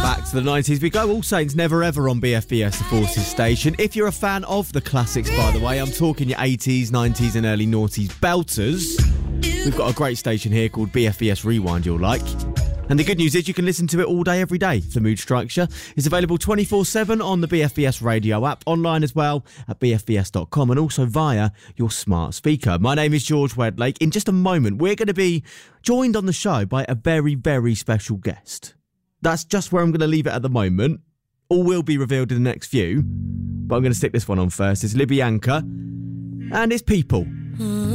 Back to the 90s we go. All Saints Never Ever on BFBS, the Forces station. If you're a fan of the classics, by the way, I'm talking your 80s, 90s and early noughties belters. We've got a great station here called BFBS Rewind you'll like. And the good news is you can listen to it all day, every day. If the mood strikes you. It's available 24/7 on the BFBS radio app, online as well at bfbs.com and also via your smart speaker. My name is George Wedlake. In just a moment, we're going to be joined on the show by a very, very special guest. That's just where I'm going to leave it at the moment. All will be revealed in the next few. But I'm going to stick this one on first. It's Libby Anchor and it's People.